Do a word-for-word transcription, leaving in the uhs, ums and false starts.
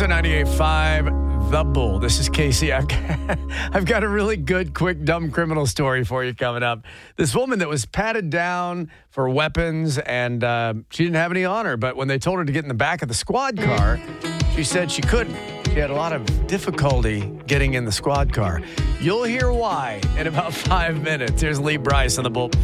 News on ninety-eight point five, The Bull. This is Casey. I've got, I've got a really good, quick, dumb criminal story for you coming up. This woman that was patted down for weapons, and uh, she didn't have any on her, but when they told her to get in the back of the squad car, she said she couldn't. She had a lot of difficulty getting in the squad car. You'll hear why in about five minutes. Here's Lee Bryce on The Bull.